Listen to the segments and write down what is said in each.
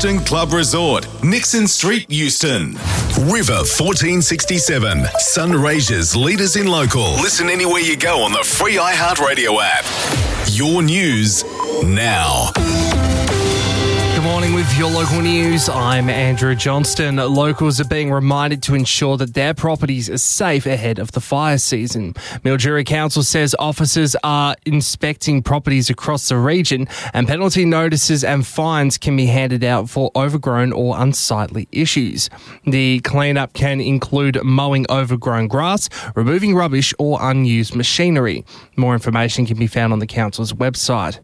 Euston Club Resort, Nixon Street, Euston. River 1467, Sunraysia's leaders in local. Listen anywhere you go on the free iHeartRadio app. Your news now. Good morning with your local news. I'm Andrew Johnston. Locals are being reminded to ensure that their properties are safe ahead of the fire season. Mildura Council says officers are inspecting properties across the region and penalty notices and fines can be handed out for overgrown or unsightly issues. The cleanup can include mowing overgrown grass, removing rubbish or unused machinery. More information can be found on the council's website.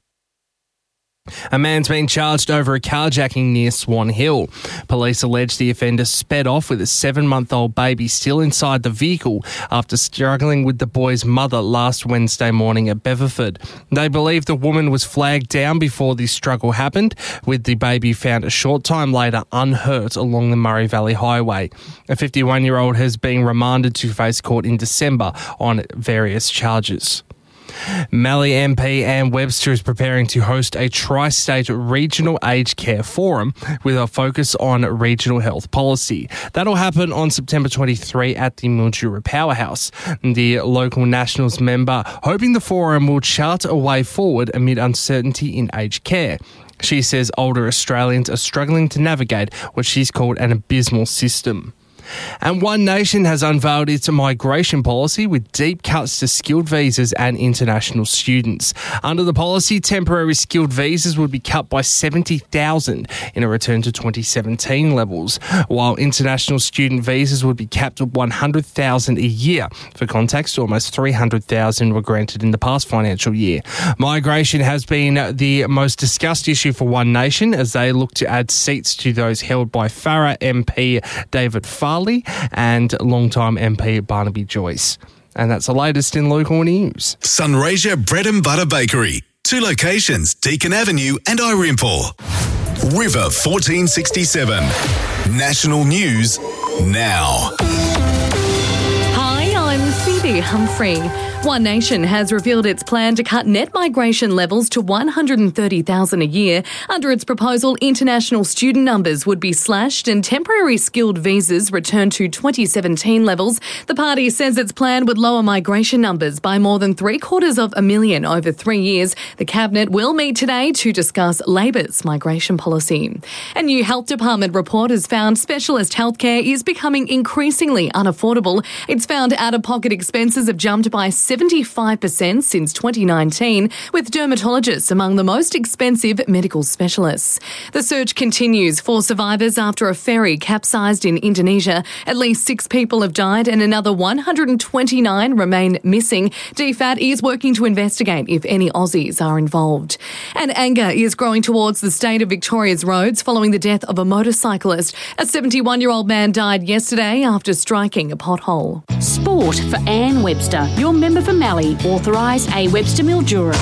A man's been charged over a carjacking near Swan Hill. Police allege the offender sped off with a 7-month-old baby still inside the vehicle after struggling with the boy's mother last Wednesday morning at Beverford. They believe the woman was flagged down before the struggle happened, with the baby found a short time later unhurt along the Murray Valley Highway. A 51-year-old has been remanded to face court in December on various charges. Mallee MP Anne Webster is preparing to host a tri-state regional aged care forum with a focus on regional health policy. That'll happen on September 23 at the Mildura Powerhouse. The local Nationals member hoping the forum will chart a way forward amid uncertainty in aged care. She says older Australians are struggling to navigate what she's called an abysmal system. And One Nation has unveiled its migration policy with deep cuts to skilled visas and international students. Under the policy, temporary skilled visas would be cut by 70,000 in a return to 2017 levels, while international student visas would be capped at 100,000 a year. For context, almost 300,000 were granted in the past financial year. Migration has been the most discussed issue for One Nation as they look to add seats to those held by Farrer MP David Farley and longtime MP Barnaby Joyce. And that's the latest in local news. Sunraysia Bread and Butter Bakery. 2 locations, Deakin Avenue and Irimple. River 1467. National News Now. Hi, I'm Phoebe Humphrey. One Nation has revealed its plan to cut net migration levels to 130,000 a year. Under its proposal, international student numbers would be slashed and temporary skilled visas returned to 2017 levels. The party says its plan would lower migration numbers by more than 750,000 over 3 years. The Cabinet will meet today to discuss Labor's migration policy. A new Health Department report has found specialist healthcare is becoming increasingly unaffordable. It's found out-of-pocket expenses have jumped by 75% since 2019, with dermatologists among the most expensive medical specialists. The search continues for survivors after a ferry capsized in Indonesia. At least 6 people have died and another 129 remain missing. DFAT is working to investigate if any Aussies are involved. And anger is growing towards the state of Victoria's roads following the death of a motorcyclist. A 71-year-old man died yesterday after striking a pothole. Sport for Anne Webster, your member for Mallee, authorise A. Webster Mildura.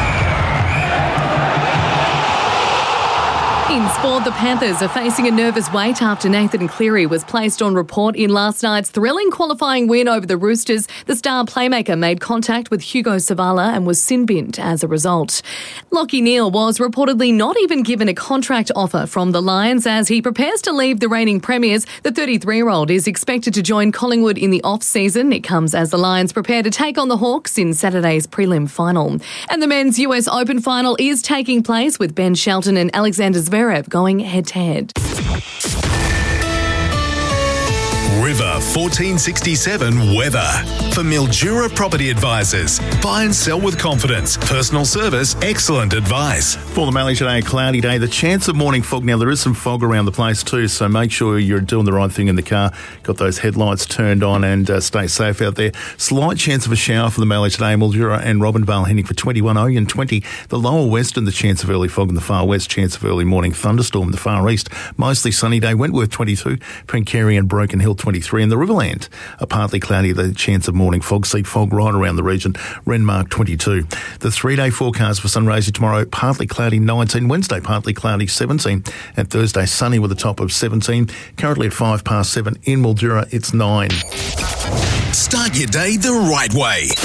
In sport, the Panthers are facing a nervous wait after Nathan Cleary was placed on report in last night's thrilling qualifying win over the Roosters. The star playmaker made contact with Hugo Savala and was sin-binned as a result. Lachie Neale was reportedly not even given a contract offer from the Lions as he prepares to leave the reigning premiers. The 33-year-old is expected to join Collingwood in the off-season. It comes as the Lions prepare to take on the Hawks in Saturday's prelim final. And the men's US Open final is taking place with Ben Shelton and Alexander Zverev going head-to-head. River 1467 weather. For Mildura Property Advisors. Buy and sell with confidence. Personal service, excellent advice. For the Mallee today, a cloudy day. The chance of morning fog. Now, there is some fog around the place too, so make sure you're doing the right thing in the car. Got those headlights turned on and stay safe out there. Slight chance of a shower for the Mallee today. Mildura and Robinvale heading for 21, Oyen 20. The lower western, the chance of early fog in the far west. Chance of early morning thunderstorm in the far east. Mostly sunny day. Wentworth 22. Pencarry and Broken Hill 23. And the Riverland, a partly cloudy, the chance of morning fog. See fog right around the region. Renmark 22. The 3-day forecast for Sunraysia tomorrow, partly cloudy 19. Wednesday, partly cloudy 17. And Thursday, sunny with a top of 17. Currently at 7:05 in Mildura, it's 9. Start your day the right way.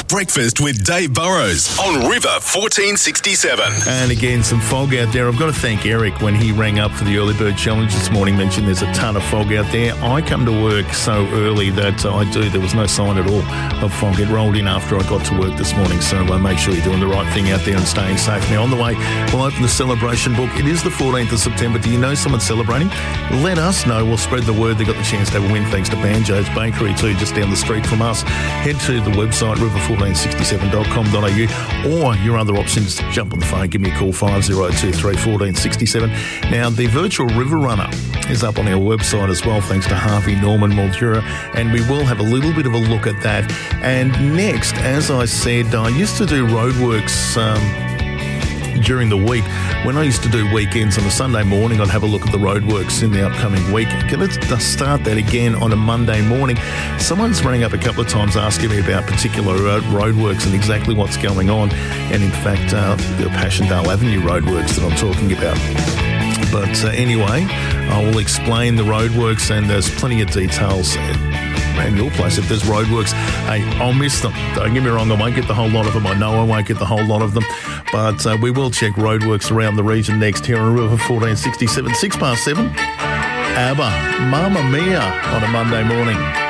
Breakfast with Dave Burrows on River 1467. And again, some fog out there. I've got to thank Eric when he rang up for the Early Bird Challenge this morning, mentioned there's a ton of fog out there. I come to work so early that there was no sign at all of fog. It rolled in after I got to work this morning, so make sure you're doing the right thing out there and staying safe. Now, on the way, we'll open the celebration book. It is the 14th of September. Do you know someone celebrating? Let us know. We'll spread the word. They got the chance to have a win thanks to Banjo's Bakery too, just down the street from us. Head to the website river1467.com.au, or your other options, jump on the phone, give me a call, 5023 1467. Now, the virtual River Runner is up on our website as well, thanks to Harvey Norman Mildura, and we will have a little bit of a look at that. And next, as I said, I used to do roadworks during the week. When I used to do weekends on a Sunday morning, I'd have a look at the roadworks in the upcoming week. Okay, let's start that again on a Monday morning. Someone's rang up a couple of times asking me about particular roadworks and exactly what's going on. And in fact, the Passchendaele Avenue roadworks that I'm talking about. But anyway, I will explain the roadworks, and there's plenty of details around your place. If there's roadworks, hey, I'll miss them. Don't get me wrong, I won't get the whole lot of them. I know I won't get the whole lot of them. But we will check roadworks around the region next here on River 1467. 7:06. ABBA, Mamma Mia on a Monday morning.